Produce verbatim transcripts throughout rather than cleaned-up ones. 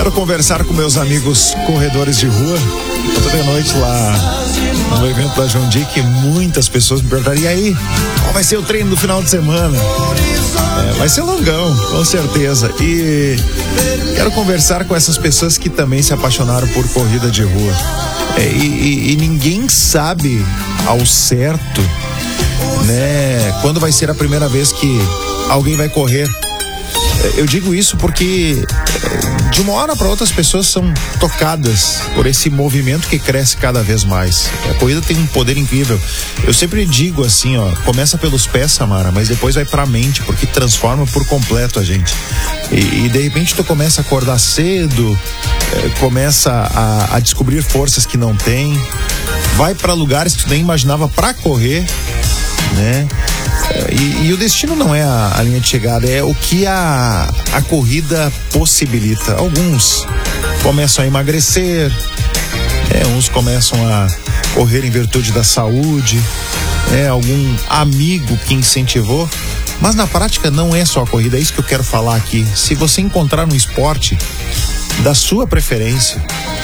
Quero conversar com meus amigos corredores de rua. Toda noite lá no evento da João Dick, muitas pessoas me perguntaram: e aí, qual vai ser o treino do final de semana? É, vai ser longão, com certeza. E quero conversar com essas pessoas que também se apaixonaram por corrida de rua. É, e, e, e ninguém sabe ao certo, né, quando vai ser a primeira vez que alguém vai correr. Eu digo isso porque de uma hora para outra as pessoas são tocadas por esse movimento que cresce cada vez mais. A corrida tem um poder incrível. Eu sempre digo assim, ó, começa pelos pés, Samara, mas depois vai pra mente, porque transforma por completo a gente. E, e de repente tu começa a acordar cedo, eh, começa a, a descobrir forças que não tem, vai para lugares que tu nem imaginava pra correr, né? E, e o destino não é a, a linha de chegada, é o que a, a corrida possibilita. Alguns começam a emagrecer, é, uns começam a correr em virtude da saúde, é, algum amigo que incentivou, mas na prática não é só a corrida. É isso que eu quero falar aqui. Se você encontrar um esporte da sua preferência,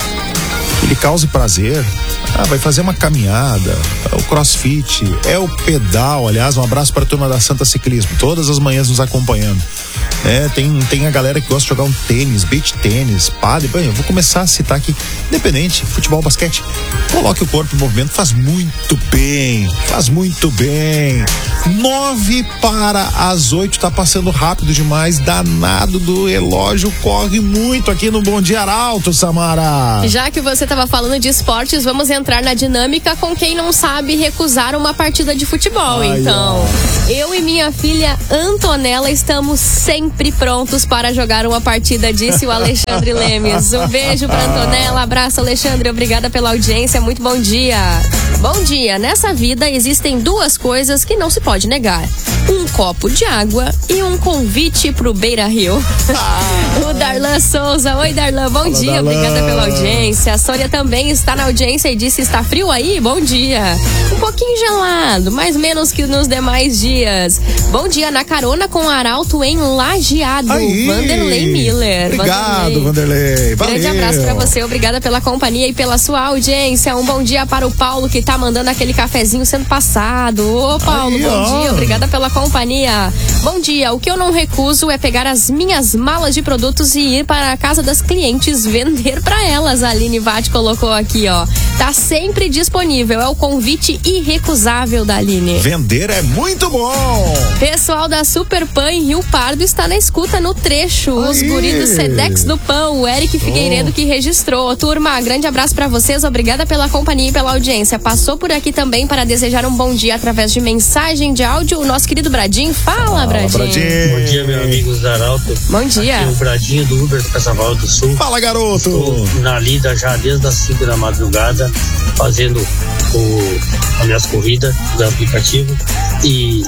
que lhe cause prazer, ah, vai fazer uma caminhada, o crossfit, é o pedal. Aliás, um abraço para a turma da Santa Ciclismo, todas as manhãs nos acompanhando. É, tem, tem a galera que gosta de jogar um tênis, beach tênis, pádel. Bem, eu vou começar a citar aqui: independente, futebol, basquete, coloque o corpo em movimento, faz muito bem, faz muito bem. Nove para as oito, tá passando rápido demais, danado do relógio, corre muito aqui no Bom Dia Arauto, Samara. Já que você tava falando de esportes, vamos entrar na dinâmica com quem não sabe recusar uma partida de futebol. Ai, então, ó. Eu e minha filha Antonella estamos sempre prontos para jogar uma partida, disse o Alexandre Lemes. Um beijo pra Antonella, abraço, Alexandre, obrigada pela audiência, muito bom dia. Bom dia, nessa vida existem duas coisas que não se pode negar: um copo de água e um convite pro Beira Rio. O Darlan Souza, oi Darlan, bom Fala, dia, Darlan. Obrigada pela audiência. A Sônia também está na audiência e disse: está frio aí? Bom dia. Um pouquinho gelado, mais menos que nos demais dias. Bom dia, na carona com o Arauto em Lajeado. Aí. Vanderlei Miller. Obrigado, Vanderlei. Valeu. Grande abraço pra você, obrigada pela companhia e pela sua audiência. Um bom dia para o Paulo, que tá mandando aquele cafezinho sendo passado. Ô Paulo, aí, bom ó. dia, obrigada pela companhia. Bom dia, o que eu não recuso é pegar as minhas malas de produtos e ir para a casa das clientes vender para elas. A Aline Vatti colocou aqui, ó. Tá sempre disponível, é o convite irrecusável da Aline. Vender é muito bom. Pessoal da Super Pan em Rio Pardo está na escuta no trecho. Aí. Os guris do Sedex do Pão, o Eric Figueiredo oh. que registrou. Turma, grande abraço para vocês, obrigada pela companhia e pela audiência. Passou por aqui também para desejar um bom dia através de mensagem de áudio o nosso querido Bradinho. Fala, Fala Bradinho. Bradinho. Bom dia, meu amigo Zaralto. Bom dia. Aqui é o Bradinho do Uber do Caçaval do Sul. Fala, garoto. Estou na lida já desde as cinco da madrugada, fazendo o, as minhas corridas do aplicativo. E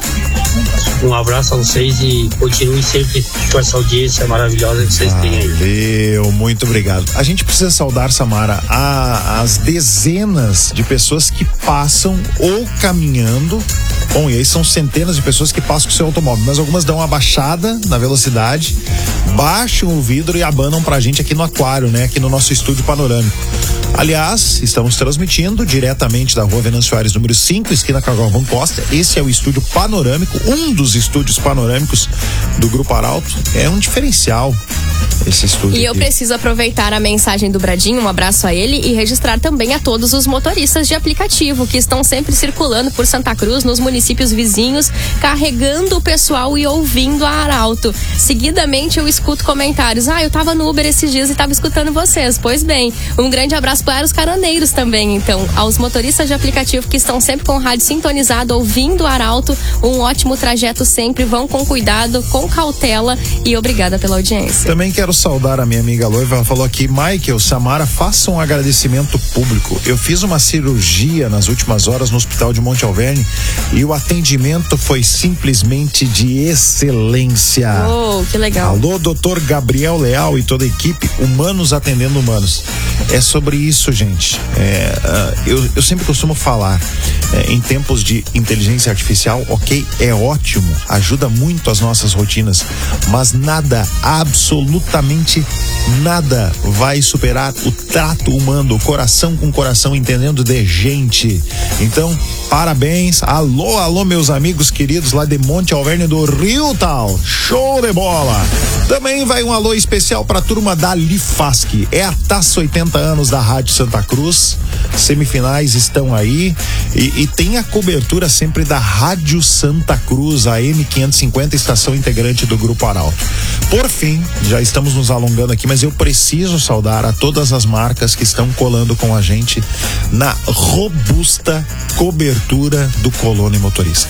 um abraço a vocês e continuem sempre com essa audiência maravilhosa que vocês têm aí. Valeu, muito obrigado. A gente precisa saudar, Samara, a, as dezenas de pessoas que passam ou caminhando. Bom, e aí são centenas de pessoas que passam com o seu automóvel, mas algumas dão uma baixada na velocidade, baixam o vidro e abanam pra gente aqui no aquário, né? Aqui no nosso estúdio panorâmico. Aliás, estamos transmitindo diretamente da rua Venâncio Aires, número cinco, esquina com a Galvão Costa. Esse é o estúdio panorâmico, um dos estúdios panorâmicos do Grupo Arauto. É um diferencial esse estúdio. E eu aqui. preciso aproveitar a mensagem do Bradinho, um abraço a ele, e registrar também a todos os motoristas de aplicativo que estão sempre circulando por Santa Cruz, nos municípios vizinhos, carregando o pessoal e ouvindo a Arauto. Seguidamente eu escuto comentários: ah, eu tava no Uber esses dias e tava escutando vocês. Pois bem, um grande abraço para os caroneiros também, então, aos motoristas de aplicativo que estão sempre com o rádio sintonizado, ouvindo o Arauto. Um ótimo trajeto sempre, vão com cuidado, com cautela, e obrigada pela audiência. Também quero saudar a minha amiga Loiva, ela falou aqui: Michael, Samara, faça um agradecimento público. Eu fiz uma cirurgia nas últimas horas no hospital de Monte Alverne e o atendimento foi simplesmente de excelência. Oh, que legal. Alô, doutor Gabriel Leal e toda a equipe, humanos atendendo humanos. É sobre isso, gente. É, uh, eu, eu sempre costumo falar, é, em tempos de inteligência artificial, ok, é ótimo, ajuda muito as nossas rotinas, mas nada, absolutamente absolutamente nada vai superar o trato humano, coração com coração, entendendo de gente. Então, parabéns. Alô, alô, meus amigos queridos lá de Monte Alverne do Rio Tal. Show de bola. Também vai um alô especial pra turma da Lifasc. É a Taça oitenta anos da Rádio Santa Cruz. Semifinais estão aí e, e tem a cobertura sempre da Rádio Santa Cruz, a M quinhentos e cinquenta, estação integrante do Grupo Arauto. Por fim, já estamos nos alongando aqui, mas eu preciso saudar a todas as marcas que estão colando com a gente na robusta cobertura do Colônia Motorista.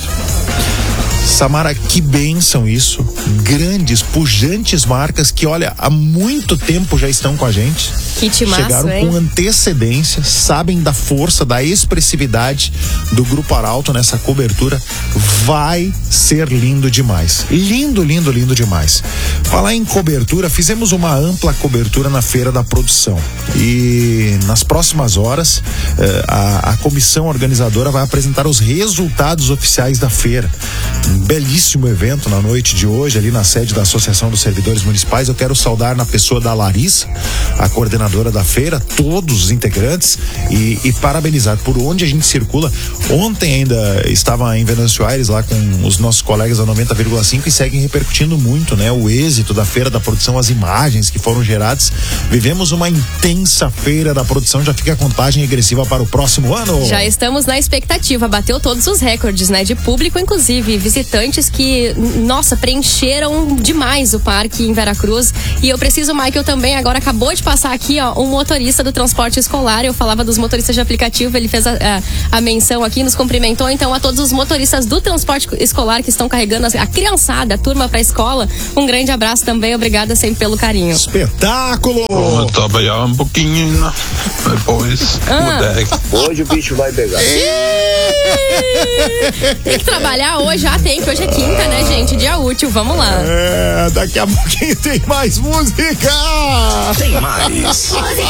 Samara, que bênção isso. Grandes, pujantes marcas que, olha, há muito tempo já estão com a gente. Que timaço, chegaram hein? com antecedência, sabem da força, da expressividade do Grupo Arauto nessa cobertura. Vai ser lindo demais. Lindo, lindo, lindo demais. Falar em cobertura, fizemos uma ampla cobertura na Feira da Produção. E nas próximas horas, eh, a, a comissão organizadora vai apresentar os resultados oficiais da feira. Um belíssimo evento na noite de hoje, ali na sede da Associação dos Servidores Municipais. Eu quero saudar na pessoa da Larissa, a coordenadora da feira, todos os integrantes e, e parabenizar por onde a gente circula. Ontem ainda estava em Venâncio Aires lá com os nossos colegas da noventa vírgula cinco e seguem repercutindo muito, né? O êxito da Feira da Produção, as imagens que foram geradas. Vivemos uma intensa Feira da Produção, já fica a contagem regressiva para o próximo ano. Já estamos na expectativa, bateu todos os recordes, né? De público, inclusive, visitantes que, nossa, preencheram demais o parque em Veracruz. E eu preciso, Michael, também, agora acabou de passar aqui, ó, um motorista do transporte escolar. Eu falava dos motoristas de aplicativo, ele fez a, a, a menção aqui, nos cumprimentou. Então, a todos os motoristas do transporte escolar que estão carregando a, a criançada, a turma pra escola, um grande abraço também, obrigada sempre pelo carinho. Espetáculo! Vou trabalhar um pouquinho, né? Depois, ah. Hoje o bicho vai pegar. Tem que trabalhar hoje, já tem, que hoje é quinta, né, gente? Dia útil, vamos lá. É, daqui a pouquinho tem mais música! Tem mais.